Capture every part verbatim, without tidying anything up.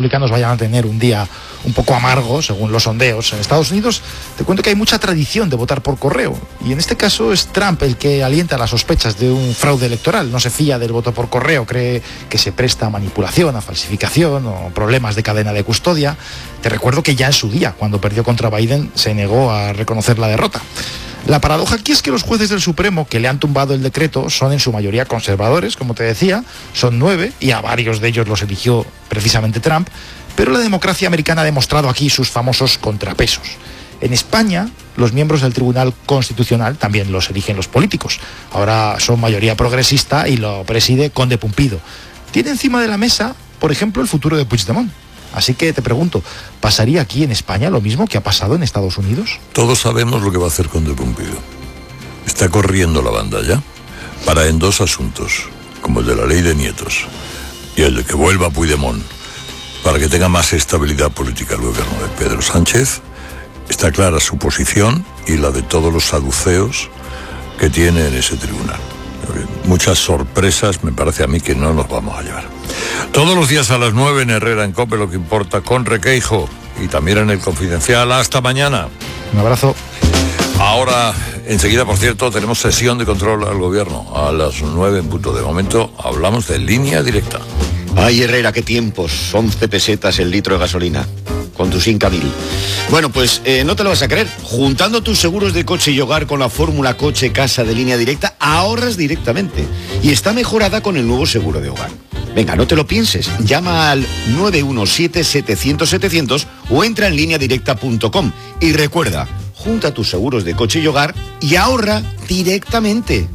republicanos vayan a tener un día un poco amargo, según los sondeos. En Estados Unidos te cuento que hay mucha tradición de votar por correo, y en este caso es Trump el que alienta las sospechas de un fraude electoral. No se fía del voto por correo, cree que se presta a manipulación, a falsificación o problemas de cadena de custodia. Te recuerdo que ya en su día, cuando perdió contra Biden, se negó a reconocer la derrota. La paradoja aquí es que los jueces del Supremo que le han tumbado el decreto son en su mayoría conservadores, como te decía, son nueve, y a varios de ellos los eligió precisamente Trump, pero la democracia americana ha demostrado aquí sus famosos contrapesos. En España, los miembros del Tribunal Constitucional también los eligen los políticos. Ahora son mayoría progresista y lo preside Conde Pumpido. Tiene encima de la mesa, por ejemplo, el futuro de Puigdemont. Así que te pregunto, ¿pasaría aquí en España lo mismo que ha pasado en Estados Unidos? Todos sabemos lo que va a hacer Conde Pumpido. Está corriendo la banda ya para en dos asuntos, como el de la ley de nietos y el de que vuelva Puigdemont, para que tenga más estabilidad política el gobierno de Pedro Sánchez. Está clara su posición y la de todos los saduceos que tiene en ese tribunal. Muchas sorpresas me parece a mí que no nos vamos a llevar. Todos los días a las nueve en Herrera en COPE, Lo que importa, con Requeijo, y también en El Confidencial. Hasta mañana. Un abrazo. Ahora, enseguida, por cierto, tenemos sesión de control al gobierno a las nueve en punto. De momento hablamos de Línea Directa. Ay, Herrera, qué tiempos. once pesetas el litro de gasolina, con tus Inca mil. Bueno, pues eh, no te lo vas a creer. Juntando tus seguros de coche y hogar con la fórmula coche casa de Línea Directa, ahorras directamente. Y está mejorada con el nuevo seguro de hogar. Venga, no te lo pienses. Llama al nueve uno siete, setecientos, setecientos o entra en línea directa punto com. Y recuerda, junta tus seguros de coche y hogar y ahorra directamente.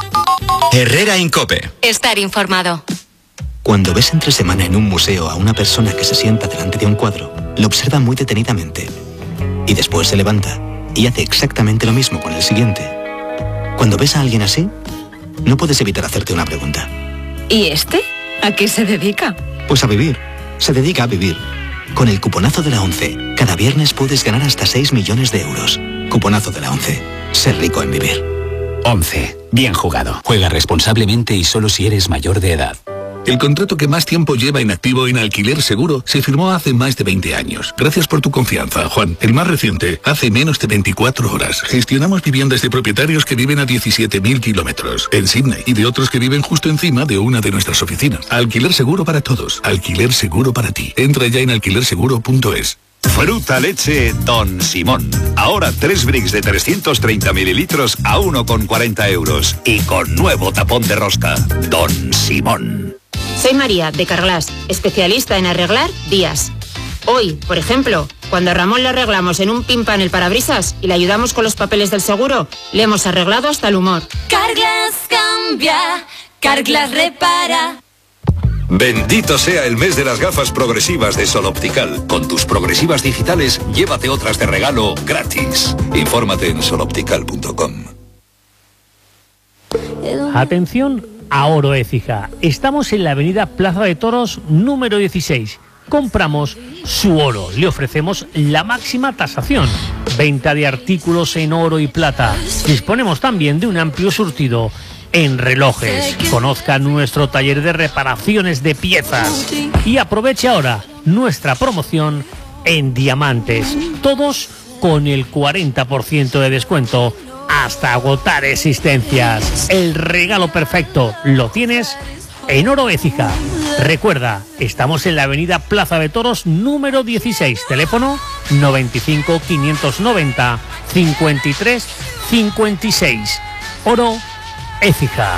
Herrera en COPE. Estar informado. Cuando ves entre semana en un museo a una persona que se sienta delante de un cuadro, lo observa muy detenidamente y después se levanta y hace exactamente lo mismo con el siguiente. Cuando ves a alguien así, no puedes evitar hacerte una pregunta. ¿Y este? ¿A qué se dedica? Pues a vivir. Se dedica a vivir. Con el cuponazo de la ONCE, cada viernes puedes ganar hasta seis millones de euros. Cuponazo de la ONCE. Ser rico en vivir. ONCE. Bien jugado. Juega responsablemente y solo si eres mayor de edad. El contrato que más tiempo lleva inactivo en Alquiler Seguro se firmó hace más de veinte años. Gracias por tu confianza, Juan. El más reciente, hace menos de veinticuatro horas. Gestionamos viviendas de propietarios que viven a diecisiete mil kilómetros en Sydney y de otros que viven justo encima de una de nuestras oficinas. Alquiler Seguro para todos. Alquiler Seguro para ti. Entra ya en alquiler seguro punto es. Fruta leche Don Simón. Ahora tres bricks de trescientos treinta mililitros a uno con cuarenta euros. Y con nuevo tapón de rosca. Don Simón. Soy María, de Carglass, especialista en arreglar días. Hoy, por ejemplo, cuando a Ramón le arreglamos en un pimpan el parabrisas y le ayudamos con los papeles del seguro, le hemos arreglado hasta el humor. Carglass cambia, Carglass repara. Bendito sea el mes de las gafas progresivas de Sol Optical. Con tus progresivas digitales, llévate otras de regalo gratis. Infórmate en sol optical punto com. Atención a Oro Écija. Estamos en la avenida Plaza de Toros número dieciséis. Compramos su oro. Le ofrecemos la máxima tasación. Venta de artículos en oro y plata. Disponemos también de un amplio surtido en relojes. Conozca nuestro taller de reparaciones de piezas. Y aproveche ahora nuestra promoción en diamantes. Todos con el cuarenta por ciento de descuento hasta agotar existencias. El regalo perfecto lo tienes en Oro Écija. Recuerda, estamos en la avenida Plaza de Toros número dieciséis. Teléfono noventa y cinco, quinientos noventa, cincuenta y tres cincuenta y seis. Oro Écija.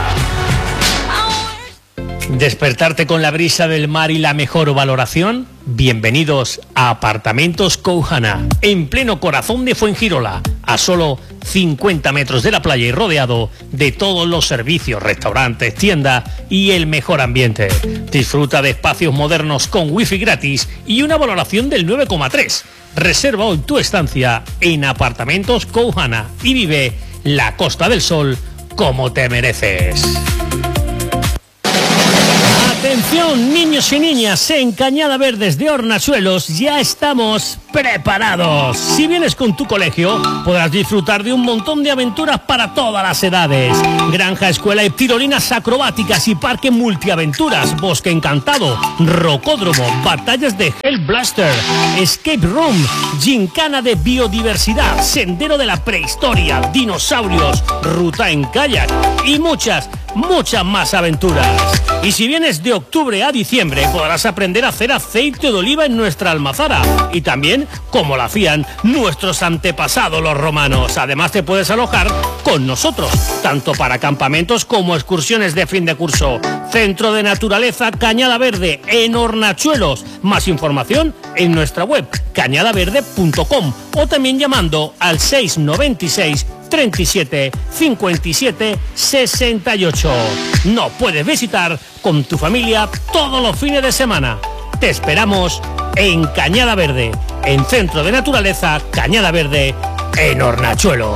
¿Despertarte con la brisa del mar y la mejor valoración? Bienvenidos a Apartamentos Coujana, en pleno corazón de Fuengirola, a solo cincuenta metros de la playa y rodeado de todos los servicios, restaurantes, tiendas y el mejor ambiente. Disfruta de espacios modernos con wifi gratis y una valoración del nueve coma tres. Reserva hoy tu estancia en Apartamentos Coujana y vive la Costa del Sol como te mereces. Atención, niños y niñas, en Cañada Verdes de Hornachuelos ya estamos preparados. Si vienes con tu colegio, podrás disfrutar de un montón de aventuras para todas las edades. Granja, escuela y tirolinas acrobáticas y parque multiaventuras, bosque encantado, rocódromo, batallas de Hell Blaster, escape room, gincana de biodiversidad, sendero de la prehistoria, dinosaurios, ruta en kayak y muchas, muchas más aventuras. Y si vienes de octubre a diciembre, podrás aprender a hacer aceite de oliva en nuestra almazara. Y también, como lo hacían nuestros antepasados los romanos. Además, te puedes alojar con nosotros, tanto para campamentos como excursiones de fin de curso. Centro de Naturaleza Cañada Verde, en Hornachuelos. Más información en nuestra web, cañada verde punto com, o también llamando al seis noventa y seis, treinta y siete, cincuenta y siete, sesenta y ocho. No puedes visitar con tu familia todos los fines de semana. Te esperamos en Cañada Verde, en Centro de Naturaleza Cañada Verde, en Hornachuelos.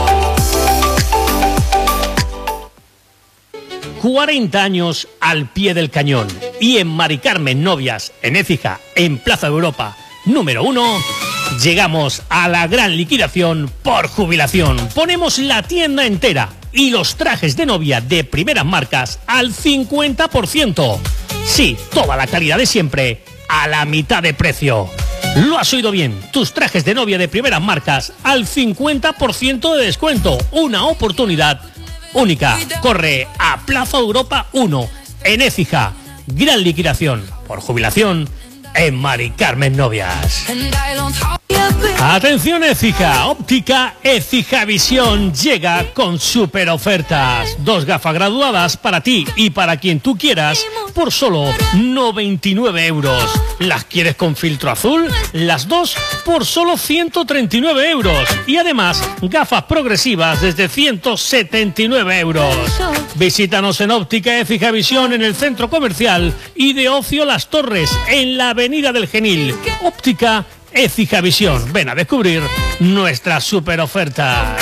cuarenta años al pie del cañón. Y en Mari Carmen Novias, en Écija, en Plaza Europa, número uno, llegamos a la gran liquidación por jubilación. Ponemos la tienda entera y los trajes de novia de primeras marcas al cincuenta por ciento. Sí, toda la calidad de siempre a la mitad de precio. Lo has oído bien, tus trajes de novia de primeras marcas al cincuenta por ciento de descuento. Una oportunidad única. Corre a Plaza Europa uno, en Écija. Gran liquidación por jubilación en Mari Carmen Novias. Atención Écija, óptica Écija Visión llega con super ofertas. Dos gafas graduadas para ti y para quien tú quieras por solo noventa y nueve euros. ¿Las quieres con filtro azul? Las dos por solo ciento treinta y nueve euros. Y además, gafas progresivas desde ciento setenta y nueve euros. Visítanos en óptica Écija Visión en el centro comercial y de ocio Las Torres, en la avenida del Genil. Óptica Écija Visión. Ven a descubrir nuestra super oferta.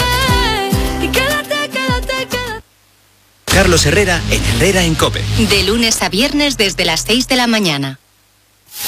Carlos Herrera en Herrera en COPE. De lunes a viernes desde las seis de la mañana.